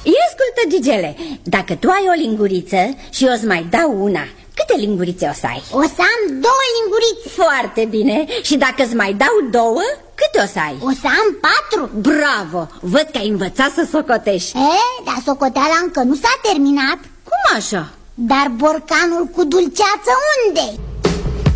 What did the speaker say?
Ia ascultă, Gigele, dacă tu ai o linguriță și eu îți mai dau una, câte lingurițe o să ai? O să am 2 lingurițe. Foarte bine. Și dacă îți mai dau 2, câte o să ai? O să am 4. Bravo, văd că ai învățat să socotești. Dar socoteala încă nu s-a terminat. Cum așa? Dar borcanul cu dulceață unde?